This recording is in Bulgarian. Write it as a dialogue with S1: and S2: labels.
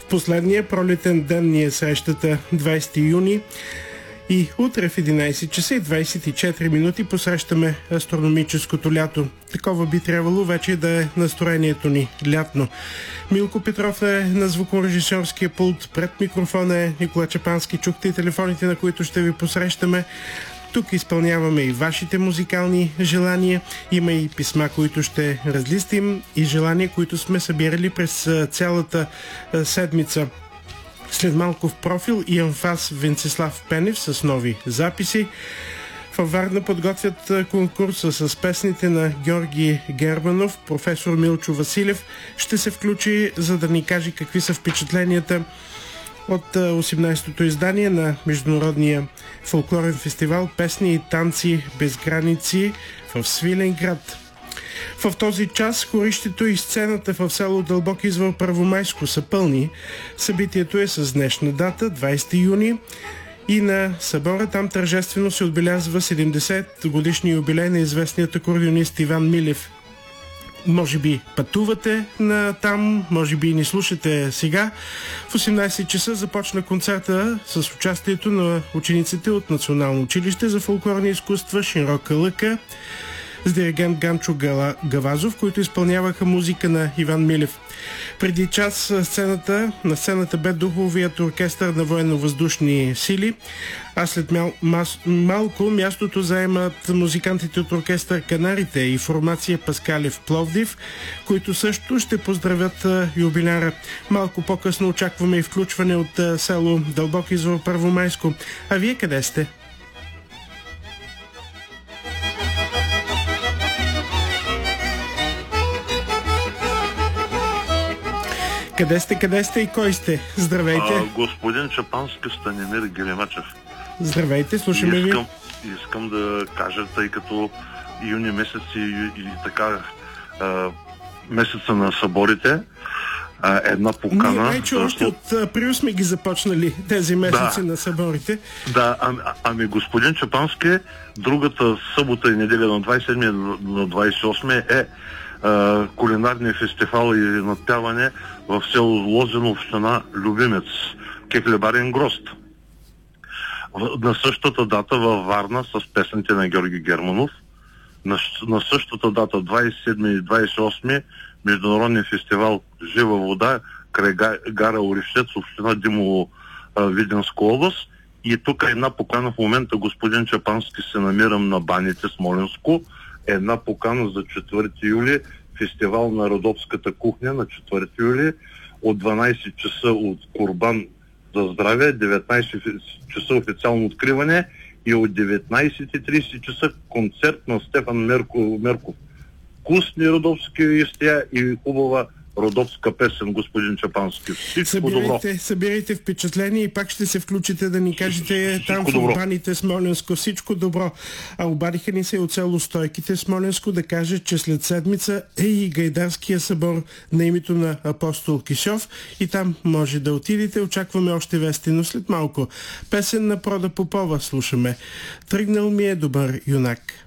S1: последния пролетен ден ни е срещата 20 юни и утре в 11 часа и 24 минути посрещаме астрономическото лято. Такова би трябвало вече да е настроението ни лятно. Милко Петров е на звукорежисьорския пулт, пред микрофона е Никола Чапански. Чухте и телефоните, на които ще ви посрещаме. Тук изпълняваме и вашите музикални желания. Има и писма, които ще разлистим, и желания, които сме събирали през цялата седмица. След малко в профил и анфас Венцислав Пенев с нови записи. Във Варна подготвят конкурса с песните на Георги Германов. Професор Милчо Василев ще се включи, за да ни каже какви са впечатленията от 18-то издание на Международния фолклорен фестивал Песни и танци без граници в Свиленград. В този час хорището и сцената в село Дълбок извор Първомайско са пълни. Събитието е с днешна дата, 20 юни. И на събора там тържествено се отбелязва 70 годишния юбилей на известният акордеонист Иван Милев. Може би пътувате на там, може би ни слушате сега. В 18 часа започна концерта с участието на учениците от Национално училище за фолклорни изкуства Широка лъка с диригент Ганчо Гавазов, които изпълняваха музика на Иван Милев. Преди час на сцената бе духовият оркестър на военно-въздушни сили, а след малко мястото заемат музикантите от оркестър Канарите и формация Паскалев Пловдив, които също ще поздравят юбиляра. Малко по-късно очакваме и включване от село Дълбок извор Първомайско. А вие къде сте? Къде сте и кой сте? Здравейте.
S2: Господин Чапански, Станимир Гелемачев.
S1: Здравейте, слушаме ви.
S2: Искам да кажа, тъй като юни месец и така месеца на съборите, една покана...
S1: Ние вече още от април сме ги започнали тези месеци на съборите.
S2: Да, ами господин Чапански, другата събота и неделя на 27 на 28 е кулинарния фестивал и надпяване в село Лозено, община Любимец, Кехлебарен Грозд. На същата дата във Варна с песните на Георги Германов. На същата дата, 27 и 28, Международния фестивал Жива вода край гара Оришец, община Димово, Видинска област. И тук една покана в момента, господин Чапански, се намирам на Баните, Смолянско. Една покана за 4 юли, фестивал на родопската кухня на 4 юли, от 12 часа от Курбан за здраве, 19 часа официално откриване и от 19:30 часа концерт на Стефан Мерков. Вкусни родопски ястия и хубава родопска песен, господин Чапански. Всичко добро.
S1: Събирайте впечатления и пак ще се включите да ни кажете там в Баните, Смолянско. Всичко добро. А обадиха ни се от село Стойките, Смолянско, да каже, че след седмица е и Гайдарския събор на името на апостол Кишов и там може да отидете. Очакваме още вести, но след малко песен на Прода Попова слушаме. Тръгнал ми е добър юнак.